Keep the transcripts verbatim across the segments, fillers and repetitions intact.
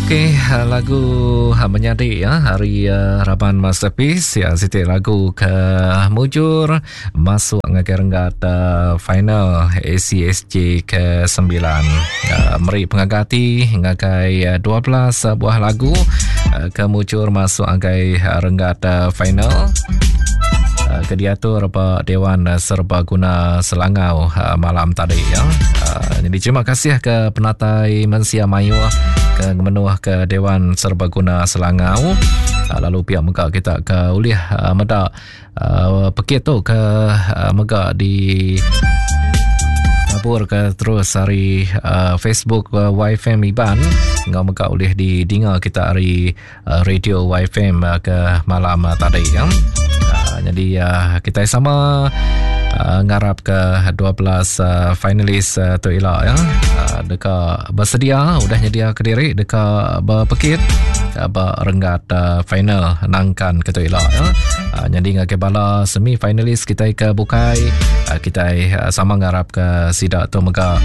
Okey, lagu menyadi ya hari uh, Raban Masterpiece ya, siti lagu ke mujur masuk ngagak-ngagak uh, final A C S J ke sembilan. Uh, meri pengagati ngagai uh, dua belas uh, buah lagu uh, ke mujur masuk ngagai uh, renggat uh, final. Uh, kediatur Pak Dewan uh, Serbaguna Selangau uh, malam tadi ya. Uh, jadi terima kasih ke penatai Mensia Mayu ke menuah ke Dewan Serbaguna Selangau. Uh, lalu pihak megak kita ke uliah uh, medak uh, pekit tu ke uh, megak di Dapur ke terus hari uh, Facebook uh, Y F M Iban ngau megak ulih di dinga kita hari uh, radio Y F M uh, ke malam uh, tadi ya. Uh, jadi uh, kita sama uh, ngarap ke dua belas uh, finalis uh, tu elak ya. Uh, deka bersedia udah nyedia ke diri deka berpekit uh, berenggat uh, final nangkan ke tu elak ya. Uh, jadi ngake bala semi finalis kita ke bukai uh, kita uh, sama ngarap ke sidak tu mega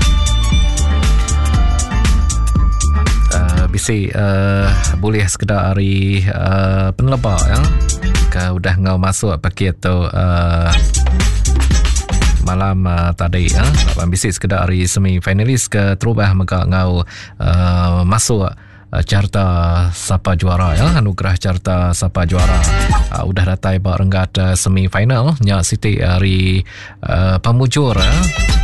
uh, bisi uh, boleh sekedar hari uh, penlebar ya. Ke udah ngau masuk paket tu uh, malam uh, tadi ya. lapan bisik sekedar hari semi finalis ke terubah mega ngau uh, masuk uh, carta siapa juara ya, anugerah carta siapa juara. Uh, udah datai bak renggat uh, semi final nya siti hari uh, pemujur ya.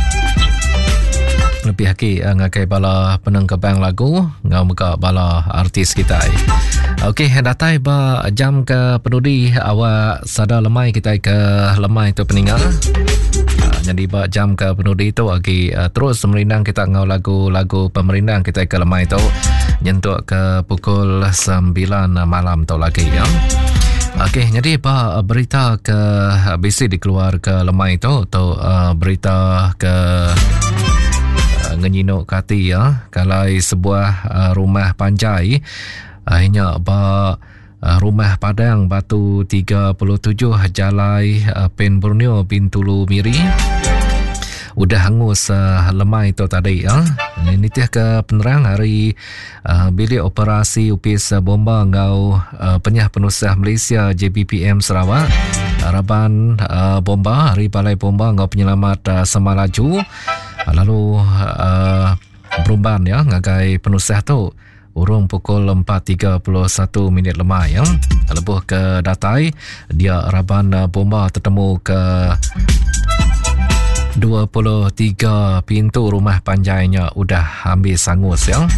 Lebih lagi uh, ngakai bala penengkebang lagu ngau mega bala artis kita. Okey, datai ba jam ke penudi awak sada lemai kita ke lemai tu peninggal. Uh, jadi ba jam ke penudi tu lagi uh, terus merindang kita ngau lagu-lagu pemerindang kita ke lemai tu nyentuk ke pukul sembilan malam tu lagi ya. Okey, jadi ba berita ke bisi dikeluar ke lemai tu tu uh, berita ke uh, ngenyinuk kati ya, kalai sebuah uh, rumah panjai hanya ba uh, rumah Padang Batu tiga puluh tujuh Jalai uh, Pen Borneo Bintulu Miri udah hangus uh, lemai tu tadi ya. Ini tiah ke penerang hari uh, bilik operasi upis uh, bomba ngau uh, penyah penusah Malaysia J B P M Sarawak Raban uh, bomba hari balai bomba ngau penyelamat uh, Semalaju. uh, lalu uh, berumban ya ngagai penusah tu urung pukul empat tiga puluh satu minit lemah ya. Lebuh ke datai dia Raban bomba tertemu ke dua puluh tiga pintu rumah panjainya udah ambil sangus ya.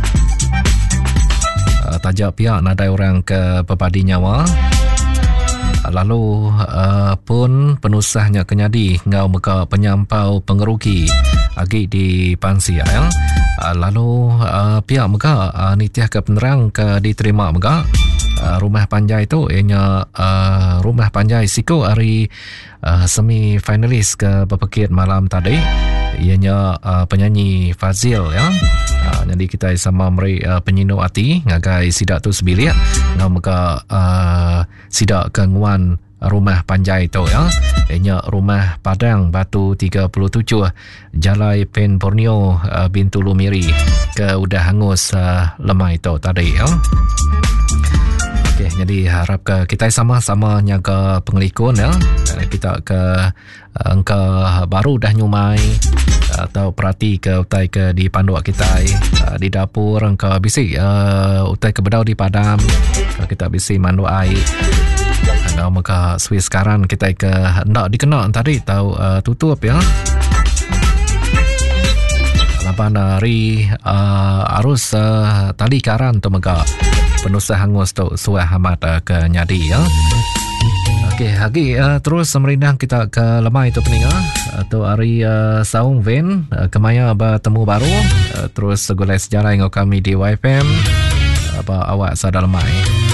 Uh, tajak pihak nadai orang ke pepadi nyawa. Uh, lalu uh, pun penusahnya kenyadi ngau meka penyampau pengeruki agi di Pansia ya. Uh, lalu uh, pihak mega uh, nitiah ke penerang ke diterima mega uh, rumah panjai tu ianya uh, rumah panjai siko hari uh, semi finalis ke berpekit malam tadi ianya uh, penyanyi Fazil ya. Uh, jadi kita sama meri uh, penyinu hati ngagai sidak tu sebilik ngau mega uh, sidak kenguan rumah panjai tu ya. Ianya rumah Padang Batu tiga puluh tujuh Jalai Pen Borneo uh, Bintulu Miri ke udah hangus uh, lemai tu tadi ya. Okey, jadi harap ke kita sama-sama nyaga pengelikun ya. Kita ke uh, engka baru dah nyumai atau perhati ke utai ke di panduak kita uh, di dapur engka bisi uh, utai ke bedau di padam uh, kita bisi mandu air. Nah, maka Swiss sekarang kita ke hendak dikenal tadi tahu uh, tutup ya. Lapan hari uh, arus uh, tali karan tu maka penusah hangus tu suah hamat uh, ke nyadi ya. Okey, lagi uh, terus merindang kita ke lemai tu peninggal atau hari uh, saung ven uh, kemaya bertemu baru uh, terus segulai sejarah yang kami di Y F M apa awak sadar lemai.